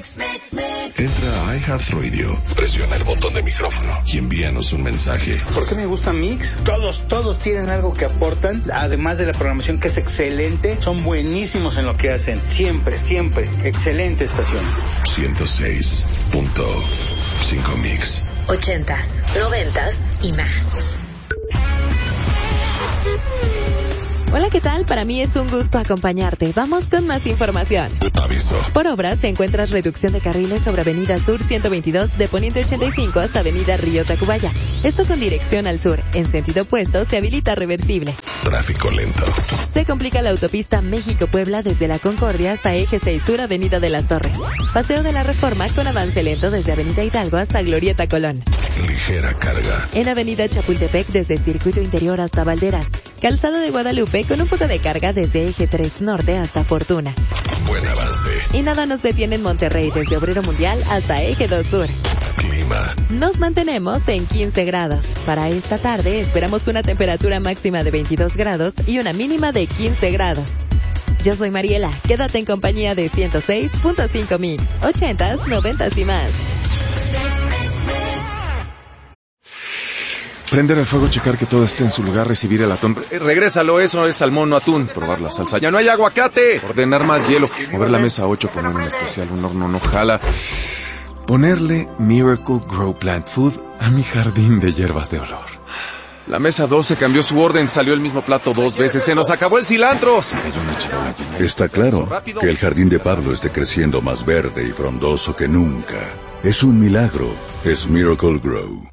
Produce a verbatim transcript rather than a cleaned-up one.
Entra a iHeartRadio, presiona el botón de micrófono y envíanos un mensaje. ¿Por qué me gusta Mix? Todos, todos tienen algo que aportan, además de la programación que es excelente, son buenísimos en lo que hacen. Siempre, siempre. Excelente estación. ciento seis punto cinco Mix. Ochentas, noventas y más. Hola, ¿qué tal? Para mí es un gusto acompañarte. Vamos con más información. Aviso. Por obras se encuentra reducción de carriles sobre Avenida Sur ciento veintidós de Poniente ochenta y cinco hasta Avenida Río Tacubaya. Esto con dirección al sur. En sentido opuesto se habilita reversible. Tráfico lento. Se complica la autopista México-Puebla desde La Concordia hasta Eje seis Sur, Avenida de las Torres. Paseo de la Reforma con avance lento desde Avenida Hidalgo hasta Glorieta Colón. Ligera carga. En Avenida Chapultepec desde Circuito Interior hasta Valderas. Calzado de Guadalupe con un poco de carga desde Eje tres Norte hasta Fortuna. Buen avance. Y nada nos detiene en Monterrey desde Obrero Mundial hasta Eje dos Sur. Clima. Nos mantenemos en quince grados. Para esta tarde esperamos una temperatura máxima de veintidós grados y una mínima de quince grados. Yo soy Mariela, quédate en compañía de ciento seis punto cinco Mix, ochentas, noventas y más. Prender el fuego, checar que todo esté en su lugar, recibir el atún. Eh, regrésalo, eso es salmón, no atún. Probar la salsa. ¡Ya no hay aguacate! Ordenar más hielo. Mover la mesa ocho, poner un especial, un horno no jala. Ponerle Miracle Grow Plant Food a mi jardín de hierbas de olor. La mesa doce cambió su orden, salió el mismo plato dos veces. ¡Se nos acabó el cilantro! Se cayó una charola llena. Está claro que el jardín de Pablo esté creciendo más verde y frondoso que nunca. Es un milagro. Es Miracle Grow.